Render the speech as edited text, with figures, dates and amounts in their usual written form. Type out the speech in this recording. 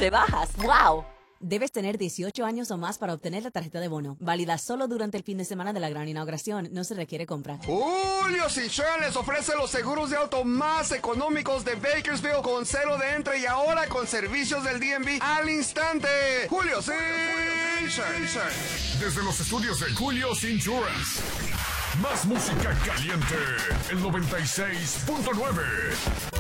rebajas. ¡Wow! Debes tener 18 años o más para obtener la tarjeta de bono. Válida solo durante el fin de semana de la gran inauguración. No se requiere compra. Julio Citroën les ofrece los seguros de auto más económicos de Bakersfield con cero de entre y ahora con servicios del DMV al instante. Julio Citroën. Desde los estudios de Julio's Insurance. Más música caliente. El 96.9.